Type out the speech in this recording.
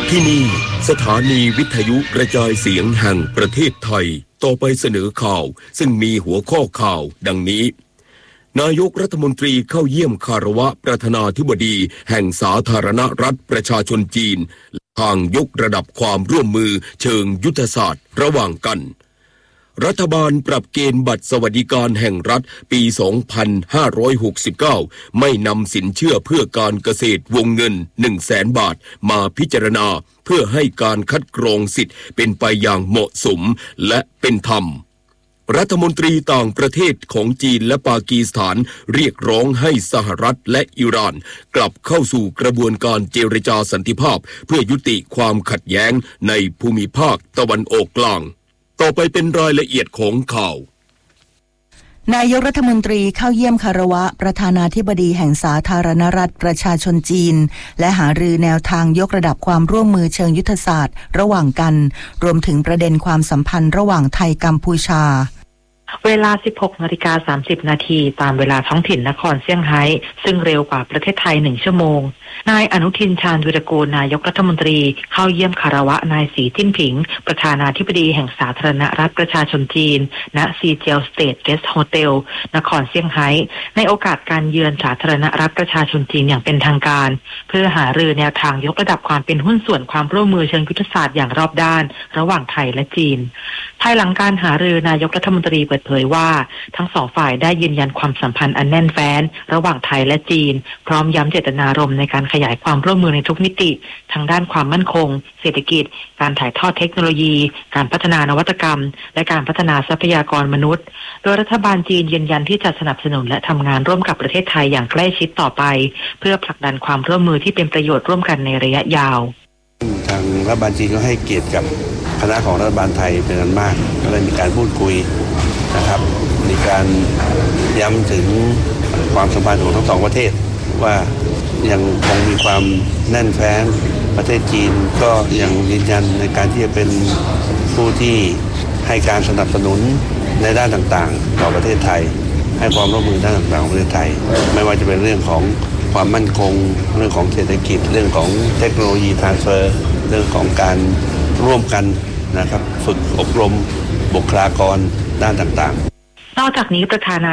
ที่นี่สถานีวิทยุกระจายเสียงแห่งประเทศไทยต่อไปเสนอข่าวซึ่งมีหัวข้อข่าวดังนี้นายกรัฐมนตรีเข้าเยี่ยมคารวะประธานาธิบดีแห่งสาธารณรัฐประชาชนจีนทางยกระดับความร่วมมือเชิงยุทธศาสตร์ระหว่างกันรัฐบาลปรับเกณฑ์บัตรสวัสดิการแห่งรัฐปี 2569 ไม่นำสินเชื่อเพื่อการเกษตรวงเงิน 100,000 บาทมาพิจารณาเพื่อให้การคัดกรองสิทธิ์เป็นไปอย่างเหมาะสมและเป็นธรรมรัฐมนตรีต่างประเทศของจีนและปากีสถานเรียกร้องให้สหรัฐและอิหร่านกลับเข้าสู่กระบวนการเจรจาสันติภาพเพื่อยุติความขัดแย้งในภูมิภาคตะวันออกกลางต่อไปเป็นรายละเอียดของข่าวนายกรัฐมนตรีเข้าเยี่ยมคารวะประธานาธิบดีแห่งสาธารณรัฐประชาชนจีนและหารือแนวทางยกระดับความร่วมมือเชิงยุทธศาสตร์ระหว่างกันรวมถึงประเด็นความสัมพันธ์ระหว่างไทยกัมพูชาเวลา 16:30 นาทีตามเวลาท้องถิ่นนครเซี่ยงไฮ้ซึ่งเร็วกว่าประเทศไทย1 ชั่วโมงนายอนุทินชาญวิรากูลนายกรัฐมนตรีเข้าเยี่ยมคารวะนายสีจิ้นผิงประธานาธิบดีแห่งสาธารณรัฐประชาชนจีนณซีเจียวสเตทเกสต์โฮเทลนครเซี่ยงไฮ้ในโอกาสการเยือนสาธารณรัฐประชาชนจีนอย่างเป็นทางการเพื่อหารือแนวทางยกระดับความเป็นหุ้นส่วนความร่วมมือเชิงยุทธศาสตร์อย่างรอบด้านระหว่างไทยและจีนภายหลังการหารือนายกรัฐมนตรีเปิดเผยว่าทั้งสองฝ่ายได้ยืนยันความสัมพันธ์อันแน่นแฟ้นระหว่างไทยและจีนพร้อมย้ำเจตนารมณ์ในการขยายความร่วมมือในทุกมิติทั้งด้านความมั่นคงเศรษฐกิจการถ่ายทอดเทคโนโลยีการพัฒนานวัตกรรมและการพัฒนาทรัพยากรมนุษย์โดยรัฐบาลจีนยืนยันที่จะสนับสนุนและทำงานร่วมกับประเทศไทยอย่างใกล้ชิดต่อไปเพื่อผลักดันความร่วมมือที่เป็นประโยชน์ร่วมกันในระยะยาวทางรัฐบาลจีนก็ให้เกียรติกับคณะของรัฐบาลไทยเป็นอันมากก็เลยมีการพูดคุยนะครับมีการย้ำถึงความสัมพันธ์ของทั้งสองประเทศว่ายังคงมีความแน่นแฟ้นประเทศจีนก็ยังยืนยันในการที่จะเป็นผู้ที่ให้การสนับสนุนในด้านต่างๆต่อประเทศไทยให้ความร่วมมือด้านต่างๆของประเทศไทยไม่ว่าจะเป็นเรื่องของความมั่นคงเรื่องของเศรษฐกิจเรื่องของเทคโนโลยีทรานสเฟอร์เรื่องของการร่วมกันนะครับฝึกอบรมบุคลากรด้านต่างๆนอกจากนี้ประธานา